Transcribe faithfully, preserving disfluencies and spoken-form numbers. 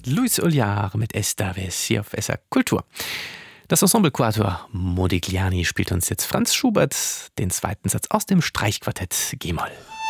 Luis Ulljar mit Estaves hier auf S R Kultur. Das Ensemble Quatuor Modigliani spielt uns jetzt Franz Schubert, den zweiten Satz aus dem Streichquartett G-Moll.